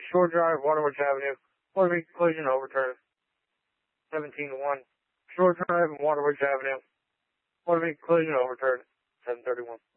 Shore Drive, Waterworks Avenue. Motor vehicle collision overturned. 17-1. Shore Drive and Waterworks Avenue. Motor vehicle collision overturned. 731.